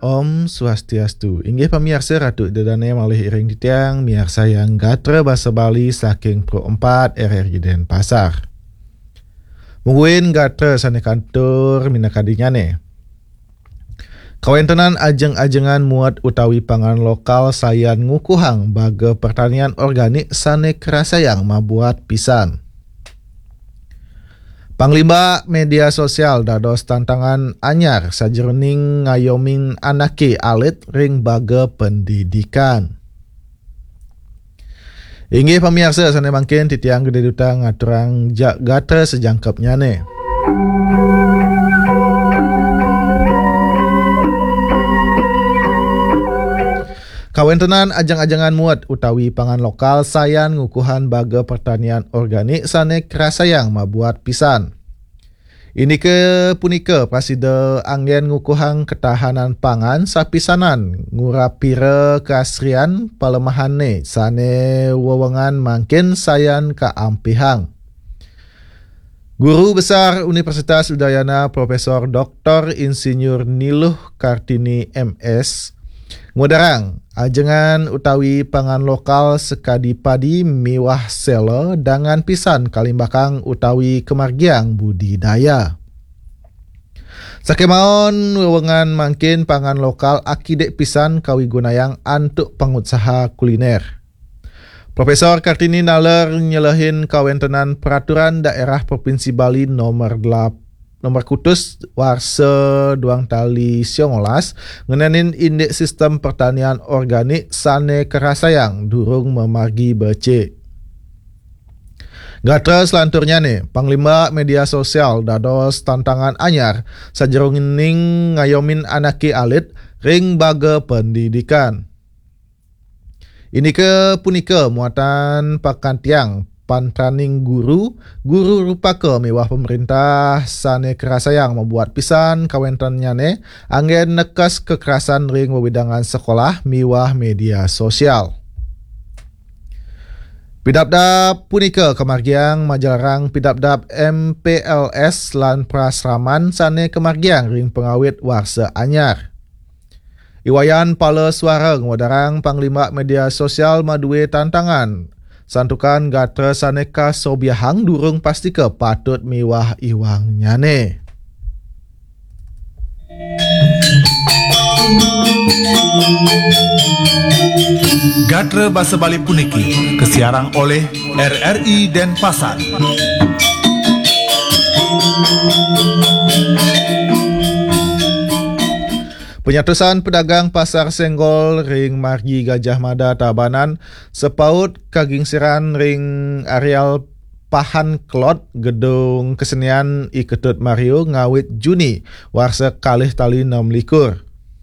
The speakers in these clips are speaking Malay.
Om Swastiastu. Inggih pamirsa Ratu Dedane malih iring titiang miarsa yang gatra basa Bali saking Pro 4 RRI Denpasar. Mungguin gatra sane kantor minakadinya ne. Kawentenan ajeng-ajengan muat utawi pangan lokal sayan ngukuhang baga pertanian organik sane kerasayang mabuat pisan. Panglima media sosial dados tantangan anyar sajroning ngayomin anake alit ring baga pendidikan. Inggih pamirsa sane mangkin titiang gede duta ngaturang gatra sejangkepnya ne. Kawentenan ajang-ajangan muat utawi pangan lokal sayan ngukuhan baga pertanian organik sane kerasayang mabuat pisan. Ini ke punika Presiden anggen ngukuhang ketahanan pangan sapisanan ngurapira keasrian palemahane sane wewengan mangkin sayan kaampihang. Guru Besar Universitas Udayana Profesor Dr. Insinyur Niluh Kartini MS ngudarang ajengan utawi pangan lokal sekadi padi miwah sela dengan pisan kalimbakang utawi kemargiang budidaya. Sakemaon wewengan mangkin pangan lokal akidek pisan kawigunayang antuk pengusaha kuliner. Profesor Kartini naler nyelehin kawentenan peraturan daerah Provinsi Bali nomor kutus warsa 2/19 ngenanin indeks sistem pertanian organik sane kerasayang durung memargi becek. Gatra selanturnya nih, Panglima media sosial dados tantangan anyar sajroning ngayomin anake alit ring baga pendidikan. Ini ke punika muatan pakantiang pantraning guru rupaka mewah pemerintah sane kerasayang membuat pisan kawentannya ne anggen nekas kekerasan ring wewidangan sekolah miwah media sosial. Pidabdab punika kemargiang majalarang pidabdab MPLS lan prasraman sane kemargiang ring pengawit warsa anyar. Iwayan pala suara ngodarang Panglima media sosial madue tantangan santukan gatra saneka sobiahang durung pasti ke patut miwah iwang nyane. Gatra Basa Bali puniki kesiarang oleh RRI Denpasar. Penyatusan pedagang pasar senggol ring margi Gajah Mada Tabanan sepaut kagingsiran ring areal Pahan Klot gedung kesenian Iketut Mario ngawit Juni warsa kalih tali 6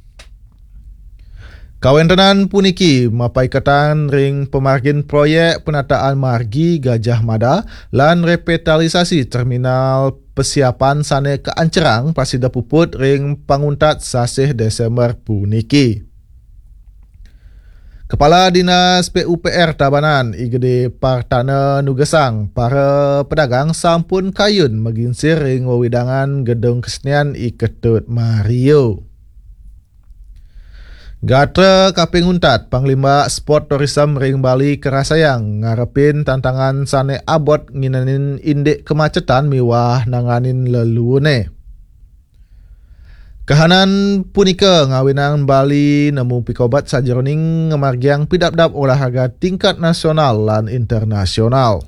Kawentenan puniki mapai ketan ring pemargin proyek penataan margi Gajah Mada lan revitalisasi terminal persiapan sane keancerang pasida puput ring panguntat sasih Desember puniki. Kepala Dinas PUPR Tabanan Igede Partana Nugesang para pedagang sampun kayun maginsir ring wewidangan gedung kesenian Iketut Mario. Gatra kaping untat Panglima Sport Tourism ring Bali kerasayang ngarepin tantangan sane abot nginanin indek kemacetan miwah nanganin leluune. Kahanan punika ngawinang Bali nemu pikobat sajroning ngemargiang pidabdab olahraga tingkat nasional lan internasional.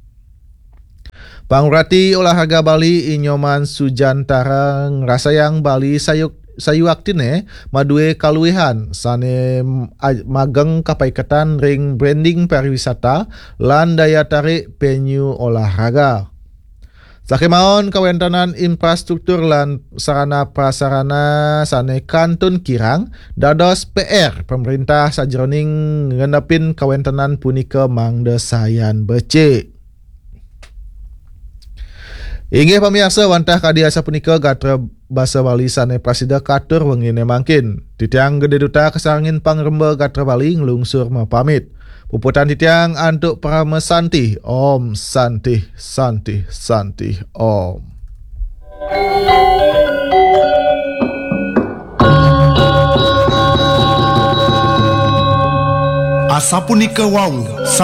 Pangrati olahraga Bali Inyoman Sujantara ngrasayang Bali sayuaktine madue kaluihan sane mageng kapaiketan ring branding pariwisata lan daya tarik penyu olahraga. Sakemaon kawentanan infrastruktur lan sarana prasarana sane kantun kirang dados PR pemerintah sajroning ngenepin kawentanan punika mangde sayan becik. Inggih pamirsa wantah kadiasa punika gatra Basa Bali sane prasida katur wengine mangkin. Titiang gede duta kesarangin pangremba gatra Bali ngelungsur mapamit. Puputan titiang antuk Parama Santi. Om Santi Santi Santi Om. Asapunika wau